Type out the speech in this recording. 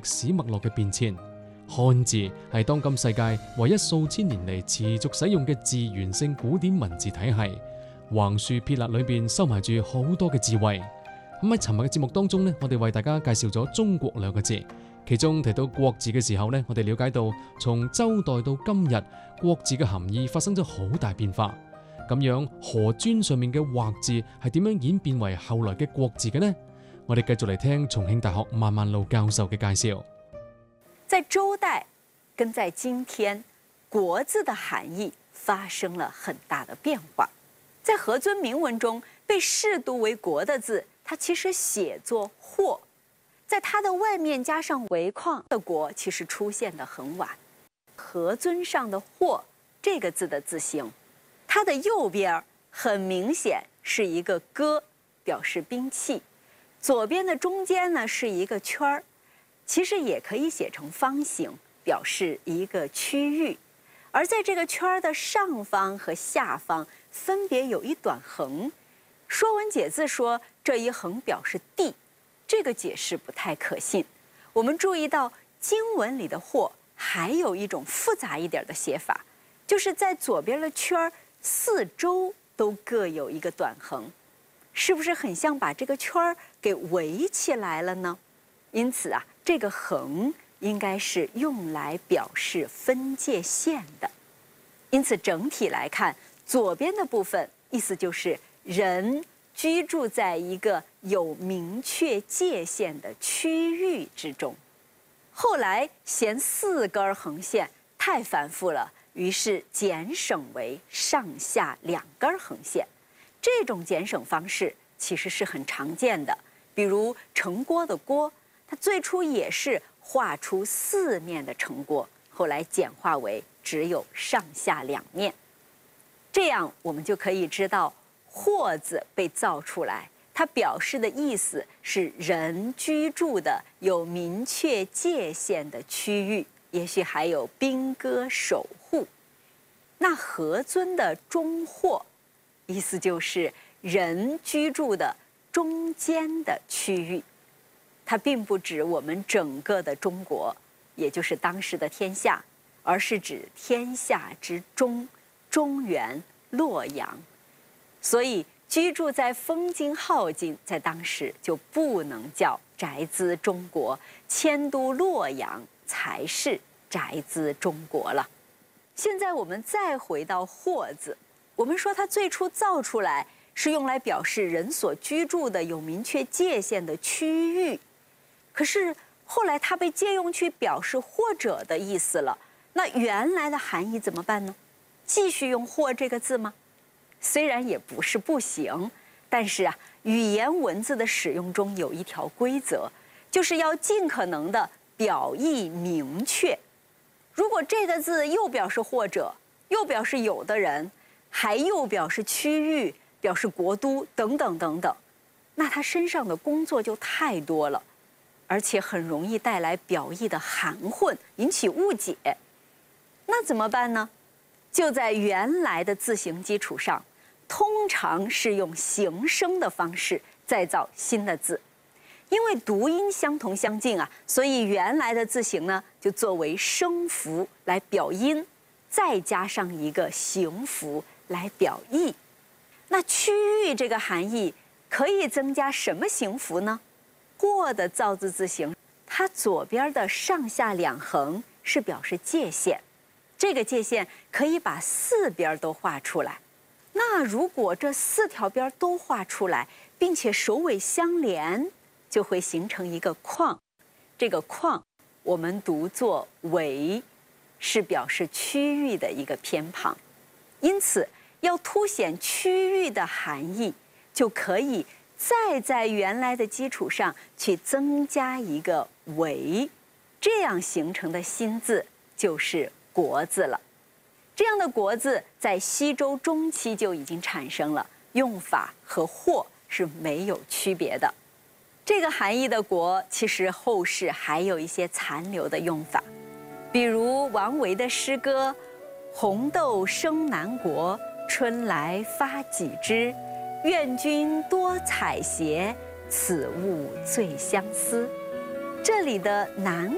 史脈絡嘅變遷。漢字係當今世界唯一數千年嚟持續使用嘅字源性古典文字體系，橫豎撇捺裏邊收埋住好多嘅智慧。咁喺尋日嘅節目當中呢，我哋為大家介紹咗中國兩個字，其中提到國字嘅時候呢，我哋了解到從周代到今日，國字嘅含義發生咗好大變化。咁樣河磚上面嘅畫字係點樣演變為後來嘅國字嘅呢？我哋繼續嚟聽重慶大學萬萬路教授嘅介紹。 在周代跟在今天，國字的含義發生了很大的變化。在河尊銘文中被視讀為國的字，它其實寫作霍，在它的外面加上為框的國，其實出現得很晚。河尊上的霍這個字的字形，它的右邊很明顯是一個戈，表示兵器，左邊的中間呢是一個圈兒，其實也可以寫成方形，表示一個區域。而在這個圈兒的上方和下方分別有一短橫。說文解字說這一橫表示地，這個解釋不太可信。我們注意到經文裡的霍還有一種複雜一點的寫法，就是在左邊的圈兒四周都各有一個短橫，是不是很像把這個圈兒給圍起來了呢？因此啊，這個橫應該是用來表示分界線的。因此整體來看，左邊的部分意思就是人居住在一個有明確界限的區域之中。後來嫌四根橫線太繁複了，於是減省為上下兩根橫線。這種減省方式其實是很常見的，比如城郭的郭，它最初也是畫出四面的城郭，後來簡化為只有上下兩面。這樣我們就可以知道，霍字被造出來，它表示的意思是人居住的有明確界限的區域，也許還有兵戈守護。那河尊的中霍，意思就是人居住的中間的區域，它並不指我們整個的中國，也就是當時的天下，而是指天下之中，中原、洛陽。所以居住在風京、镐京，在當時就不能叫宅茲中國，遷都洛陽才是宅茲中國了。現在我們再回到霍字，我們說它最初造出來是用來表示人所居住的有明確界限的區域，可是後來它被借用去表示或者的意思了，那原來的含義怎麼辦呢？繼續用或這個字嗎？雖然也不是不行，但是啊，語言文字的使用中有一條規則，就是要盡可能的表意明確。如果這個字又表示或者，又表示有的人，還又表示區域，表示國都等等等等，那他身上的工作就太多了，而且很容易帶來表意的含混，引起誤解。那怎麼辦呢？就在原來的字形基礎上，通常是用形聲的方式再造新的字。因為讀音相同相近啊，所以原來的字形呢就作為聲符來表音，再加上一個形符來表意。那區域這個含義可以增加什麼形符呢？或的造字字形，它左邊的上下兩橫是表示界限，這個界限可以把四邊都畫出來。那如果這四條邊都畫出來，並且首尾相連，就會形成一個框。這個框我們讀作圍，是表示區域的一個偏旁。因此要凸顯區域的含義，就可以再在原來的基礎上去增加一個圍，這樣形成的新字就是國字了。這樣的國字在西周中期就已經產生了，用法和或是沒有區別的。這個含義的國，其實後世還有一些殘留的用法，比如王維的詩歌“紅豆生南國，春來發幾枝。願君多采撷，此物最相思”。這裡的南